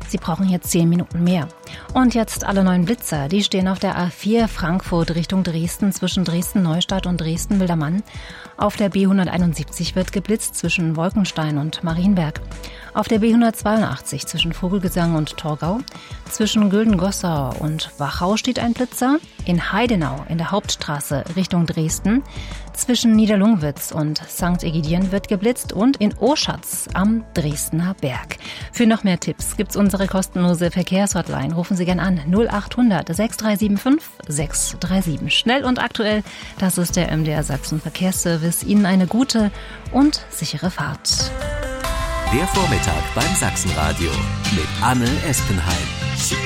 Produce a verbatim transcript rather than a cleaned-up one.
Sie brauchen hier zehn Minuten mehr. Und jetzt alle neuen Blitzer. Die stehen auf der A vier Frankfurt Richtung Dresden zwischen Dresden-Neustadt und Dresden-Wildermann. Auf der B hunderteinundsiebzig wird geblitzt zwischen Wolkenstein und Marienberg. Auf der B hundertzweiundachtzig zwischen Vogelgesang und Torgau. Zwischen Güldengossau und Wachau steht ein Blitzer. In Heidenau in der Hauptstraße Richtung Dresden. Zwischen Niederlungwitz und Sankt Ägidien wird geblitzt und in Oschatz am Dresdner Berg. Für noch mehr Tipps gibt's unsere kostenlose Verkehrshotline. Rufen Sie gern an null achthundert sechs drei sieben fünf sechs drei sieben. Schnell und aktuell, das ist der M D R Sachsen Verkehrsservice. Ihnen eine gute und sichere Fahrt. Der Vormittag beim Sachsenradio mit Anne Espenheim.